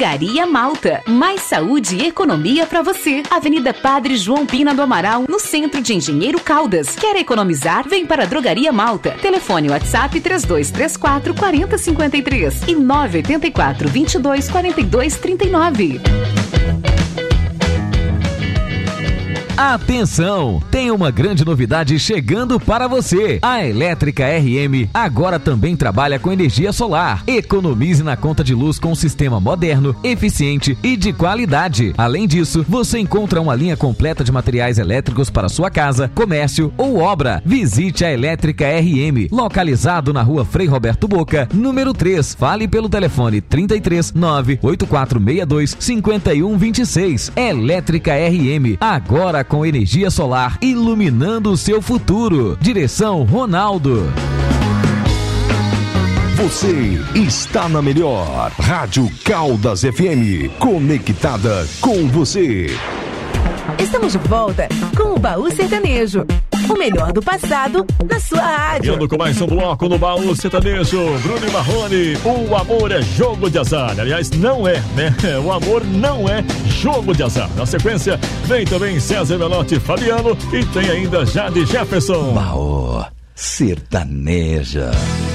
Drogaria Malta. Mais saúde e economia pra você. Avenida Padre João Pina do Amaral, no centro de Engenheiro Caldas. Quer economizar? Vem para a Drogaria Malta. Telefone WhatsApp 3234 4053 e 984 22 42 39. Atenção! Tem uma grande novidade chegando para você. A Elétrica RM agora também trabalha com energia solar. Economize na conta de luz com um sistema moderno, eficiente e de qualidade. Além disso, você encontra uma linha completa de materiais elétricos para sua casa, comércio ou obra. Visite a Elétrica RM, localizado na rua Frei Roberto Boca, número 3. Fale pelo telefone 33 98462 5126. Elétrica RM, agora com energia solar, iluminando o seu futuro. Direção Ronaldo. Você está na melhor Rádio Caldas FM, conectada com você. Estamos de volta com o Baú Sertanejo. O melhor do passado na sua rádio. Indo com mais um bloco no Baú Sertanejo. Bruno e Marrone, o amor é jogo de azar. Aliás, não é, né? O amor não é jogo de azar. Na sequência, vem também César Menotti e Fabiano. E tem ainda Jade Jefferson. Baú Sertanejo.